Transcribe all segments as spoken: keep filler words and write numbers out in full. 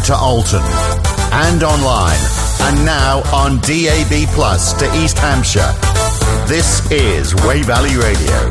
to Alton and online, and now on D A B plus to East Hampshire. This is Wey Valley Radio.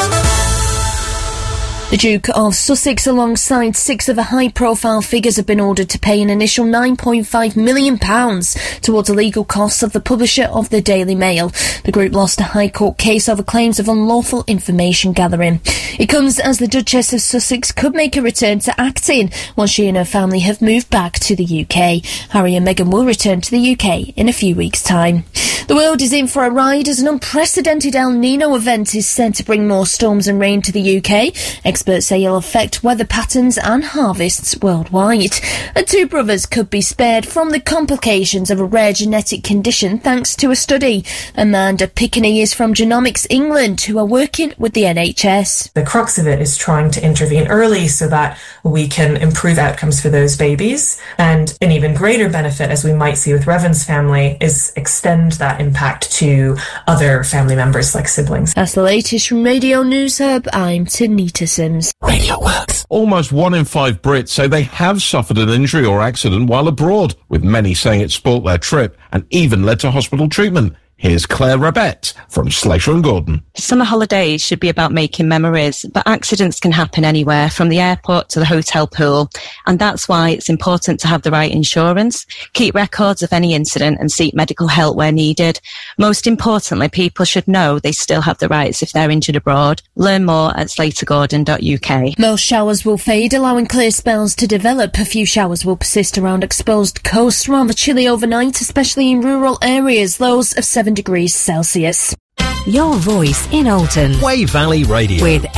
The Duke of Sussex, alongside six other high-profile figures, have been ordered to pay an initial nine point five million pounds towards the legal costs of the publisher of the Daily Mail. The group lost a High Court case over claims of unlawful information gathering. It comes as the Duchess of Sussex could make a return to acting once she and her family have moved back to the U K. Harry and Meghan will return to the U K in a few weeks' time. The world is in for a ride as an unprecedented El Nino event is set to bring more storms and rain to the U K. Experts say it'll affect weather patterns and harvests worldwide. And two brothers could be spared from the complications of a rare genetic condition thanks to a study. Amanda Pickney is from Genomics England, who are working with the N H S. The crux of it is trying to intervene early so that we can improve outcomes for those babies. And an even greater benefit, as we might see with Revan's family, is extend that impact to other family members like siblings. That's the latest from Radio News Hub. I'm Tanita Sims. Radio Works. Almost one in five Brits say they have suffered an injury or accident while abroad, with many saying it spoilt their trip and even led to hospital treatment. Here's Claire Rabette from Slater and Gordon. Summer holidays should be about making memories, but accidents can happen anywhere, from the airport to the hotel pool, and that's why it's important to have the right insurance. Keep records of any incident and seek medical help where needed. Most importantly, people should know they still have the rights if they're injured abroad. Learn more at slater gordon dot U K. Most showers will fade, allowing clear spells to develop. A few showers will persist around exposed coasts, rather chilly overnight, especially in rural areas, lows of seven degrees Celsius. Your voice in Alton. Wey Valley Radio. With